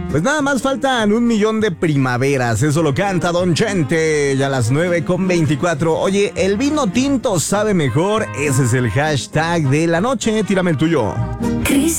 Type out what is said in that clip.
Pues nada más faltan 1,000,000 de primaveras, eso lo canta Don Chente, ya a las 9:24. Oye, el vino tinto sabe mejor, ese es el hashtag de la noche, tírame el tuyo.